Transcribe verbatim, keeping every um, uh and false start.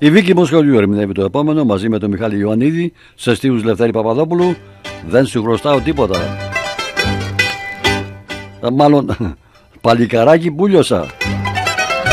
Η Βίκη Μοσχολιού ερμηνεύει το επόμενο μαζί με τον Μιχάλη Ιωαννίδη σε στίχους Λευτέρη Παπαδόπουλου. Δεν σου χρωστάω τίποτα. Μάλλον παλικαράκι πουλιώσα.